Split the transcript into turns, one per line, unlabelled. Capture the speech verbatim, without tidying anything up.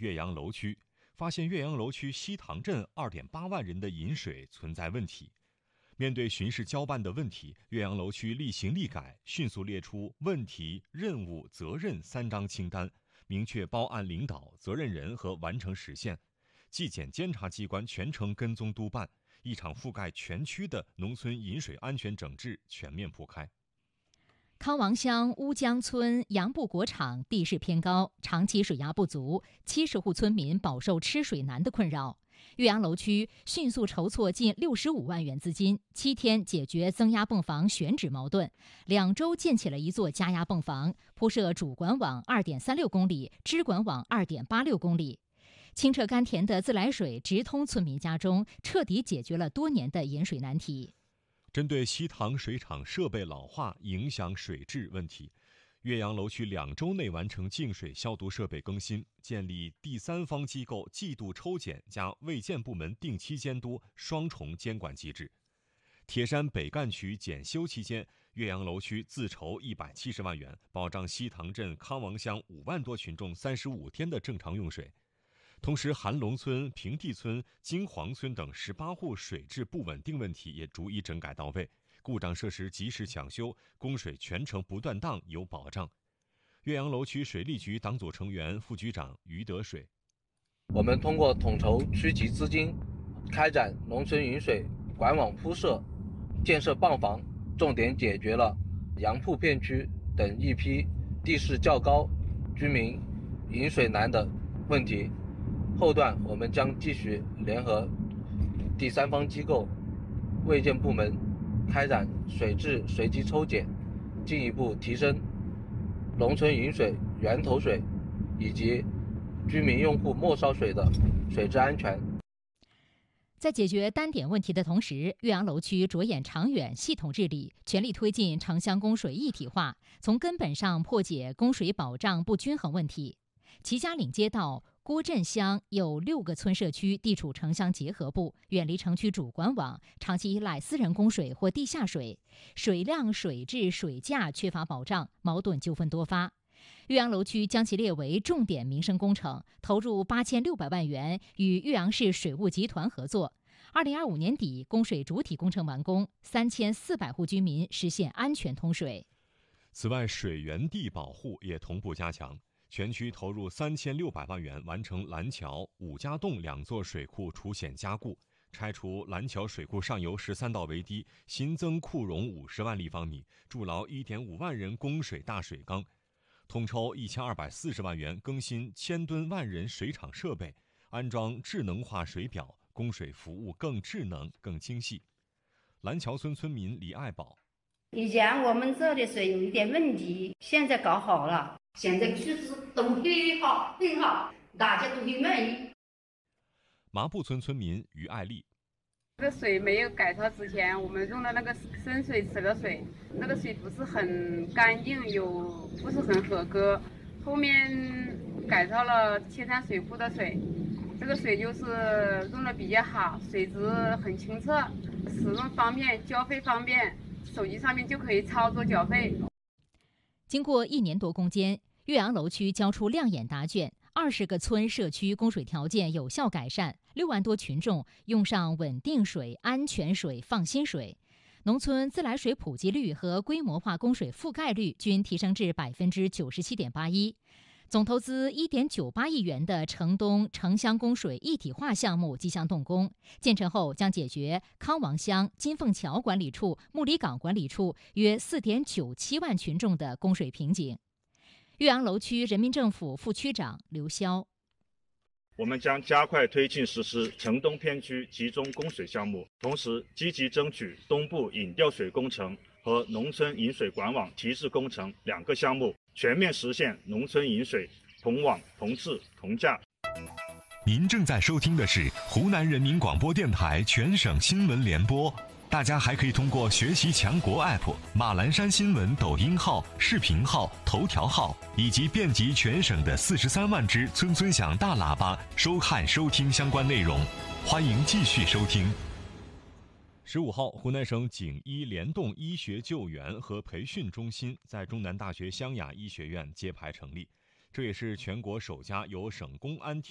岳阳楼区，发现岳阳楼区西塘镇二点八万人的饮水存在问题。面对巡视交办的问题，岳阳楼区立行立改，迅速列出问题、任务、责任三张清单，明确报案领导、责任人和完成时限。纪检监察机关全程跟踪督办，一场覆盖全区的农村饮水安全整治全面铺开。
康王乡乌江村杨布果场地势偏高，长期水压不足，七十户村民饱受吃水难的困扰。岳阳楼区迅速筹措近六十五万元资金，七天解决增压泵房选址矛盾，两周建起了一座加压泵房，铺设主管网二点三六公里，支管网二点八六公里。清澈甘甜的自来水直通村民家中，彻底解决了多年的饮水难题。
针对西塘水厂设备老化影响水质问题，岳阳楼区两周内完成净水消毒设备更新，建立第三方机构季度抽检加卫健部门定期监督双重监管机制。铁山北干区检修期间，岳阳楼区自筹一百七十万元，保障西塘镇康王乡五万多群众三十五天的正常用水。同时，韩龙村、平地村、金黄村等十八户水质不稳定问题也逐一整改到位，故障设施及时抢修，供水全程不断档有保障。岳阳楼区水利局党组成员、副局长于德水：
我们通过统筹区级资金，开展农村饮水管网铺设、建设泵房，重点解决了杨铺片区等一批地势较高、居民饮水难的问题。后段我们将继续联合第三方机构、卫健部门开展水质随机抽检，进一步提升农村饮水源头水以及居民用户末梢水的水质安全。
在解决单点问题的同时，岳阳楼区着眼长远系统治理，全力推进城乡供水一体化，从根本上破解供水保障不均衡问题。齐家岭街道郭镇乡有六个村社区地处城乡结合部，远离城区主管网，长期依赖私人供水或地下水，水量、水质、水价缺乏保障，矛盾纠纷多发。岳阳楼区将其列为重点民生工程，投入八千六百万元，与岳阳市水务集团合作。二零二五年底，供水主体工程完工，三千四百户居民实现安全通水。
此外，水源地保护也同步加强。全区投入三千六百万元完成蓝桥、五家洞两座水库除险加固，拆除蓝桥水库上游十三道围堤，新增库容五十万立方米，筑牢一点五万人供水大水缸。统筹一千二百四十万元更新千吨万人水厂设备，安装智能化水表，供水服务更智能、更精细。蓝桥村村民李爱宝：
以前我们这里水有一点问题，现在搞好了。现在就是都很好，很好，大家都很满意。
麻布村村民于爱丽：
这个水没有改造之前，我们用的那个生水池的水，那个水不是很干净，有不是很合格。后面改造了切山水库的水，这个水就是用的比较好，水质很清澈，使用方便，交费方便，手机上面就可以操作缴费。
经过一年多攻坚，岳阳楼区交出亮眼答卷，二十个村社区供水条件有效改善，六万多群众用上稳定水、安全水、放心水。农村自来水普及率和规模化供水覆盖率均提升至百分之九十七点八一。总投资一点九八亿元的城东城乡供水一体化项目即将动工，建成后将解决康王乡金凤桥管理处、木里岗管理处约四点九七万群众的供水瓶颈。岳阳楼区人民政府副区长刘潇：
我们将加快推进实施城东片区集中供水项目，同时积极争取东部引调水工程和农村引水管网提质工程两个项目，全面实现农村饮水同网同质同价。
您正在收听的是湖南人民广播电台全省新闻联播。大家还可以通过学习强国 A P P、马栏山新闻抖音号、视频号、头条号，以及遍及全省的四十三万只村村响大喇叭，收看收听相关内容。欢迎继续收听。
十五号，湖南省警医联动医学救援和培训中心在中南大学湘雅医学院揭牌成立，这也是全国首家由省公安